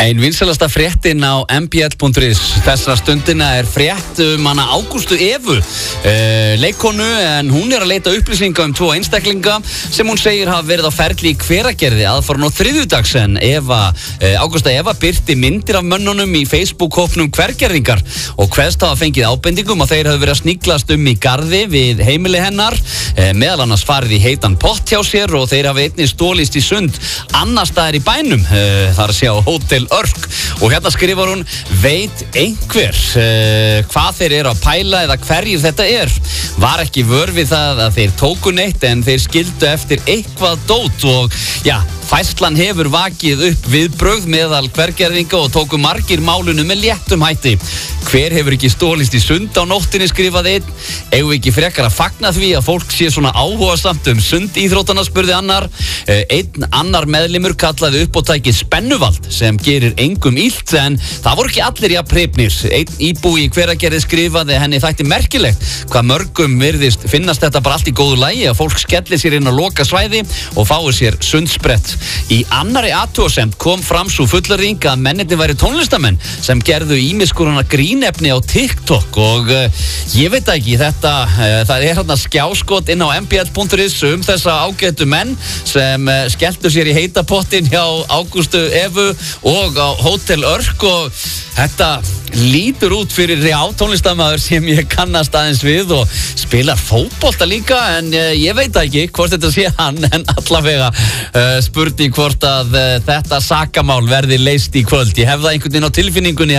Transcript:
Ein vinsælasta fréttin á mbl.is þessara stundina frétt hana Ágústu Evu, leikkonu, en hún að leita upplýsinga tvo einstaklinga sem hún segir hafa verið á ferli í Hveragerði aðfaranótt þriðjudags, en Ágústa Eva birti myndir af mönnunum í Facebook-hópnum Hvergerðingar og kveðst hafa fengið ábendingum að þeir hafa verið að sníklast í garði við heimili hennar, meðal annars farið í heitan pott hjá sér og þeir hafa einnig stólist í sund annars staðar í bænum, þar að sjá Hótel Örk, og hérna skrifar hún: veit einhver hvað þeir eru að pæla eða hverjir þetta var ekki vör við það að þeir tóku neitt, en þeir skildu eftir eitthvað dót og já, færslan hefur vakið upp viðbrögð meðal hvergerðinga og tóku margir málunum með léttum hætti. Hver hefur ekki stólist í sund á nóttinni, skrifaði einn. Eigum við ekki frekar að fagna því að fólk sé svona áhugasamt sundíþróttana, spurði annar. Einn annar meðlimur kallaði uppátækið spennuvald sem gerir engum illt, en það voru ekki allir jafn hrifnir. Einn íbúi í Hveragerði skrifaði henni þætti merkilegt hvað mörgum virðist finnast þetta bara allt í góðu lagi að fólk skelli sér inn á loka svæði og fái sér sundsprett. Í annarri athugasemd kom fram sú fullyrðing að mennirnir væru tónlistamenn sem gerðu ýmiss konar grínefni á TikTok og ég veit ekki, það hérna skjáskot inn á mbl.is þessa ágætu menn sem skelltu sér í heita pottin hjá Ágústu Evu og á Hótel Örk, og þetta lítur út fyrir tónlistarmaður sem ég kannast aðeins við og spilar fótbolta líka, en ég veit ekki hvort þetta sé hann, en allavega spurning hvort að þetta sakamál verði leyst í kvöld. Ég hef það einhvern veginn á tilfinningunni